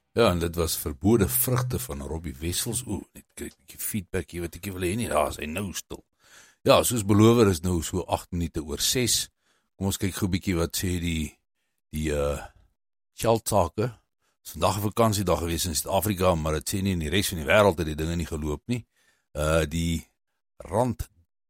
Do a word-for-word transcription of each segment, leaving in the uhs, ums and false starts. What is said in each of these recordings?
Ja, en dit was verbode vrugte van Robbie Wessels. O, net kry ek 'n feedback hier wat ek wil hê nie. Ja, is hy nou stil. Ja, soos beloof is nou so agt minute oor ses. Kom ons kyk gou 'n bietjie wat sê die die uh Sheltake. Dis vandag 'n vakansiedag gewees in Suid-Afrika, maar dit sê nie in die res van die wêreld het die dinge nie geloop nie. Uh die rand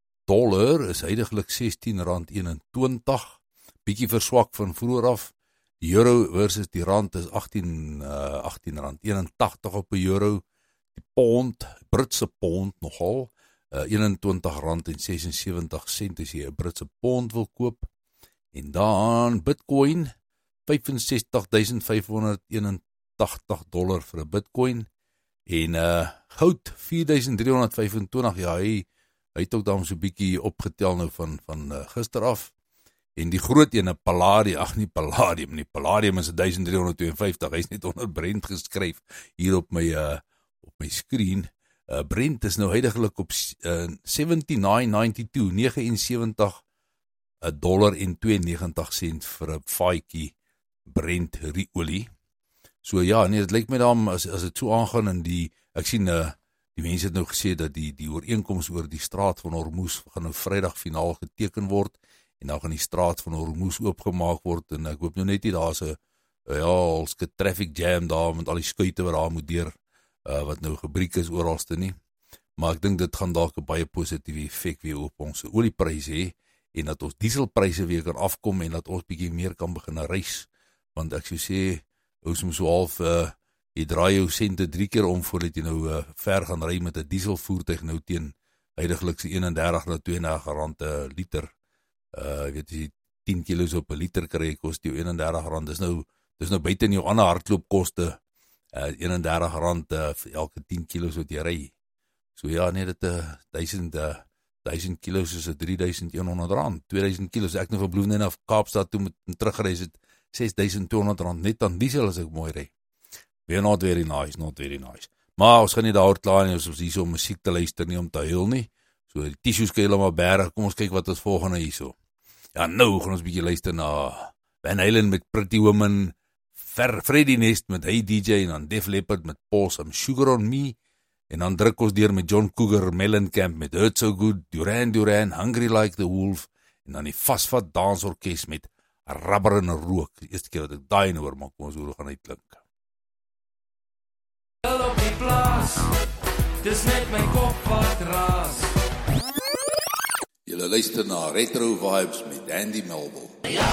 dollar is heidaglik sestien rand eenentwintig, bietjie verswak van vroeër af. Die euro versus die rand is agtien uh agtien rand eenentagtig op 'n euro. Die pond, Britse pond nogal, uh eenentwintig rand en sesensewentag sent as jy 'n Britse pond wil koop. En dan Bitcoin vyf ses duisend vyf honderd eenentagtig dollar vir 'n Bitcoin. En uh goud vier duisend drie honderd vyf en twintig. Ja, hy hy het ook dan so 'n bietjie opgetel nou van van uh, gister af. En die groot ene, palladium, ag nie palladium nie, palladium is duisend drie honderd twee en vyftig, hy is net onder Brent geskryf hier op my uh, op my skerm. Uh, Brent is nou heidaglik op uh, seventy-nine ninety-two, negenensewentig dollar en tweeënnegentig sent vir 'n vaatjie Brent olie. So ja, nee, dit lyk my dan as as dit so aangaan en die ek sien uh, die mense het nou gesê dat die die ooreenkoms oor die straat van Hormuz gaan nou Vrydag finaal geteken word. En dan gaan die straat van Hormuz oopgemaak word, en ek hoop nou net nie, daar is 'n, ja, als 'n traffic jam daar, met al die skuite wat daar moet deur, uh, wat nou gebreek is oralste nie. Maar ek dink dit gaan dalk 'n baie positiewe effek weer op ons oliepryse hê, en dat ons dieselpryse weer kan afkom, en dat ons bietjie meer kan begin reis. Want ek sou sê, ons moet so half, uh, jy draai jou sente drie keer om, voordat jy nou uh, ver gaan ry met 'n dieselvoertuig nou teen, heidaglik se eenendertig na tweeëndertig rand per liter. Uh, ek weet jy, tien kilos op 'n liter kry, kost jou eenendertig rand, dis nou, dis nou buite in jou ander hardloopkoste, uh, eenendertig rand uh, vir elke tien kilos wat jy ry. So ja, nee, dit uh, duisend, uh, duisend kilos is drie duisend een honderd rand, twee duisend kilos, ek nou verbloef net na Kaapstad toe met terugreis het, ses duisend twee honderd rand, net aan diesel as ek mooi ry. We're not very nice, not very nice. Maar ons gaan nie daar klaar nie, ons is hier so om musiek te luister nie, om te huil nie. So die tissues kan helemaal berg, kom ons kyk wat ons volgende hier so. Ja, nou gaan ons bietjie luister na Van Halen met Pretty Woman, Freddie Nest met Hey D J, en dan Def Leppard met Pour Some Sugar On Me, en dan druk ons deur met John Cougar Mellencamp met Hurt So Good, Duran Duran, Hungry Like the Wolf, en dan die Vasvat Dansorkest met Rubber en Rook. Die eerste keer wat ek daai hoor, maar kom ons hoor, gaan uitklink. Op die plaas, dis net my kop wat raas. Julle luister na Retro Vibes met Andy Melville. Ja.